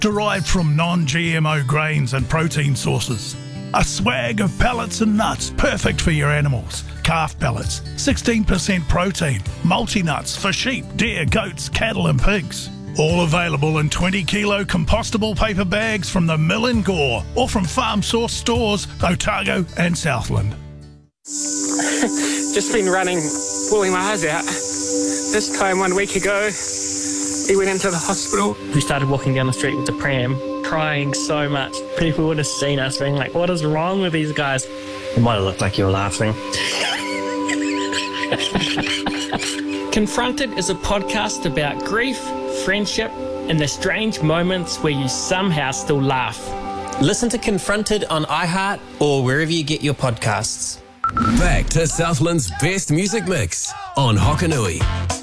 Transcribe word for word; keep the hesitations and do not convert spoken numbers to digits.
derived from non-G M O grains and protein sources. A swag of pellets and nuts, perfect for your animals. Calf pellets, sixteen percent protein. Multi-nuts for sheep, deer, goats, cattle and pigs. All available in twenty kilo compostable paper bags from the mill in Gore or from Farm Source stores, Otago and Southland. Just been running, pulling my eyes out. This time one week ago, he went into the hospital. We started walking down the street with the pram, crying so much. People would have seen us being like, what is wrong with these guys? It might have looked like you were laughing. Confronted is a podcast about grief, friendship, and the strange moments where you somehow still laugh. Listen to Confronted on iHeart or wherever you get your podcasts. Back to Southland's best music mix on Hokanui.